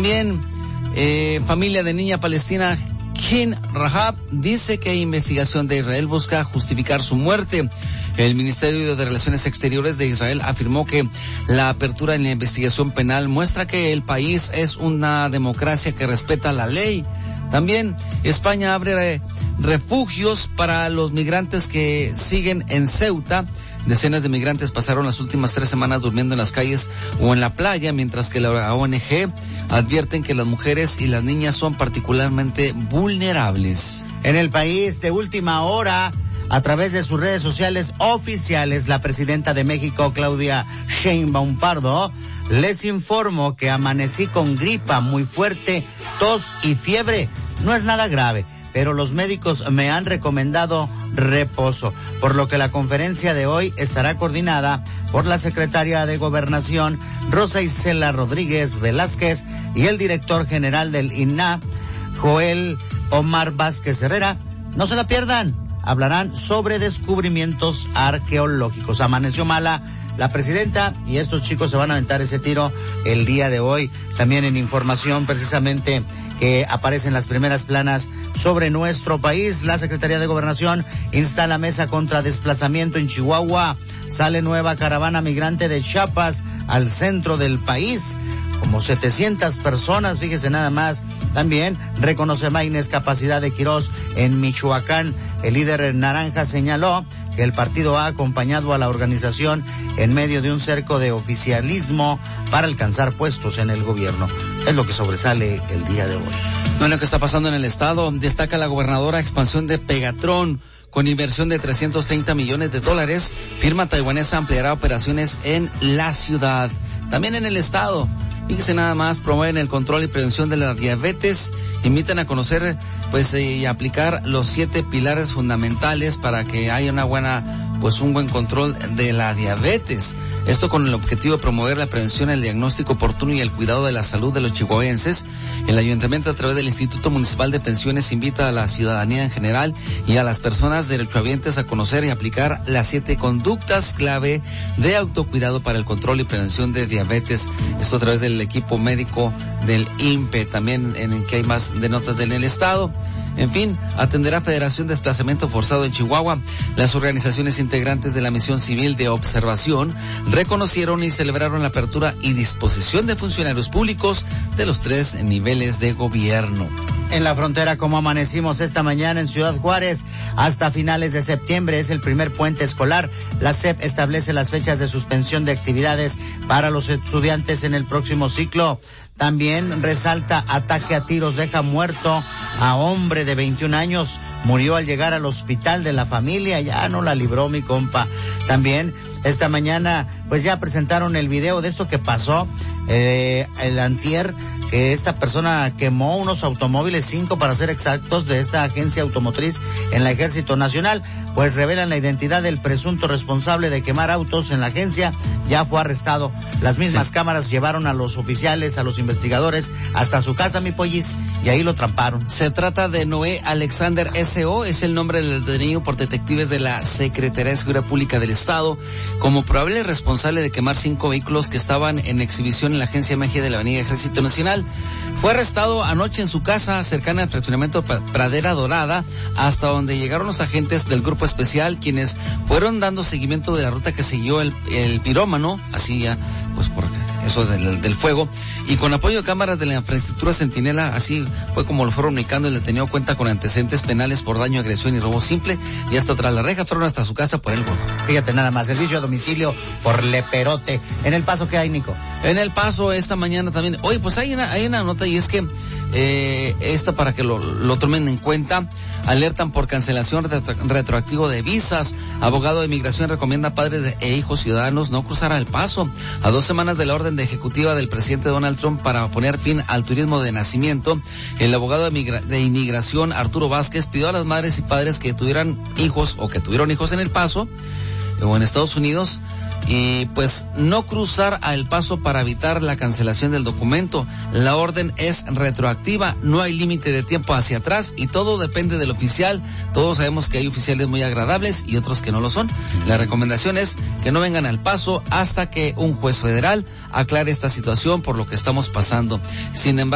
También, familia de niña palestina Kin Rahab dice que investigación de Israel busca justificar su muerte. El Ministerio de Relaciones Exteriores de Israel afirmó que la apertura en la investigación penal muestra que el país es una democracia que respeta la ley. También España abre refugios para los migrantes que siguen en Ceuta. Decenas de migrantes pasaron las últimas 3 semanas durmiendo en las calles o en la playa, mientras que la ONG advierten que las mujeres y las niñas son particularmente vulnerables. En el país, de última hora, a través de sus redes sociales oficiales, la presidenta de México, Claudia Sheinbaum Pardo, les informó que amanecí con gripa muy fuerte, tos y fiebre. No es nada grave, pero los médicos me han recomendado reposo, por lo que la conferencia de hoy estará coordinada por la secretaria de Gobernación, Rosa Isela Rodríguez Velázquez, y el director general del INAH, Joel Omar Vázquez Herrera. No se la pierdan, hablarán sobre descubrimientos arqueológicos. Amaneció mala la presidenta y estos chicos se van a aventar ese tiro el día de hoy. También en información precisamente que aparece en las primeras planas sobre nuestro país, la Secretaría de Gobernación instala mesa contra desplazamiento en Chihuahua. Sale nueva caravana migrante de Chiapas al centro del país. Como 700 personas, fíjese nada más. También reconoce Maínez capacidad de Quirós en Michoacán. El líder naranja señaló que el partido ha acompañado a la organización en medio de un cerco de oficialismo para alcanzar puestos en el gobierno. Es lo que sobresale el día de hoy. Bueno, ¿qué está pasando en el estado? Destaca la gobernadora expansión de Pegatron. Con inversión de $330 millones, firma taiwanesa ampliará operaciones en la ciudad. También en el estado, fíjese nada más, promueven el control y prevención de la diabetes, invitan a conocer y aplicar los 7 pilares fundamentales para que haya un buen control de la diabetes. Esto con el objetivo de promover la prevención, el diagnóstico oportuno y el cuidado de la salud de los chihuahuenses. El ayuntamiento, a través del Instituto Municipal de Pensiones, invita a la ciudadanía en general y a las personas derechohabientes a conocer y aplicar las 7 conductas clave de autocuidado para el control y prevención de diabetes. Esto a través del equipo médico del INPE. También en que hay más de notas en el estado. En fin, atenderá Federación de Desplazamiento Forzado en Chihuahua. Las organizaciones integrantes de la misión civil de observación reconocieron y celebraron la apertura y disposición de funcionarios públicos de los 3 niveles de gobierno. En la frontera, como amanecimos esta mañana en Ciudad Juárez, hasta finales de septiembre es el primer puente escolar. La SEP establece las fechas de suspensión de actividades para los estudiantes en el próximo ciclo. También resalta ataque a tiros deja muerto a hombre de 21 años. Murió al llegar al hospital de la familia, ya no la libró mi compa. También esta mañana ya presentaron el video de esto que pasó el antier, que esta persona quemó unos automóviles, 5 para ser exactos, de esta agencia automotriz en el Ejército Nacional. Revelan la identidad del presunto responsable de quemar autos en la agencia. Ya fue arrestado. Las mismas cámaras llevaron a los oficiales, a los investigadores, hasta su casa, mi pollis, y ahí lo tramparon. Se trata de Noé Alexander S.O., es el nombre del detenido por detectives de la Secretaría de Seguridad Pública del Estado, como probable responsable de quemar 5 vehículos que estaban en exhibición en la agencia MG de la Avenida Ejército Nacional. Fue arrestado anoche en su casa cercana al fraccionamiento Pradera Dorada, hasta donde llegaron los agentes del grupo especial, quienes fueron dando seguimiento de la ruta que siguió el pirómano, así ya, por eso del fuego, y con apoyo de cámaras de la infraestructura Centinela, así fue como lo fueron ubicando. El detenido cuenta con antecedentes penales por daño, agresión y robo simple, y hasta tras la reja fueron hasta su casa por el bono. Fíjate nada más, servicio a domicilio por Leperote. En El Paso, ¿qué hay, Nico? En El Paso esta mañana también, hay una nota, y es que esta, para que lo tomen en cuenta, alertan por cancelación retroactivo de visas. Abogado de Migración recomienda a padres e hijos ciudadanos no cruzar a El Paso. A 2 semanas de la orden ejecutiva del presidente Donald Trump para poner fin al turismo de nacimiento, el abogado de Inmigración, Arturo Vázquez, pidió a las madres y padres que tuvieran hijos o que tuvieron hijos en El Paso o en Estados Unidos, y no cruzar a El Paso para evitar la cancelación del documento. La orden es retroactiva, no hay límite de tiempo hacia atrás y todo depende del oficial. Todos sabemos que hay oficiales muy agradables y otros que no lo son. La recomendación es que no vengan al Paso hasta que un juez federal aclare esta situación por lo que estamos pasando. Sin embargo,